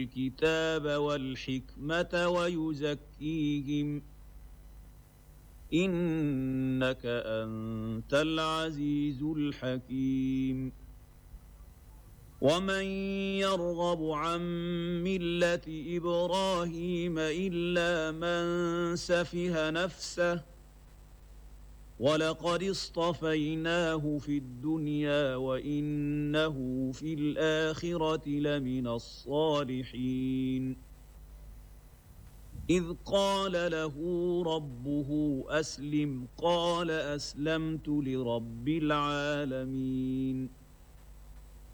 الكتاب والحكمة ويزكيهم إنك أنت العزيز الحكيم. ومن يرغب عن ملة إبراهيم إلا من سفه نفسه ولقد اصطفيناه في الدنيا وإنه في الآخرة لمن الصالحين. إذ قال له ربه أسلم قال أسلمت لرب العالمين.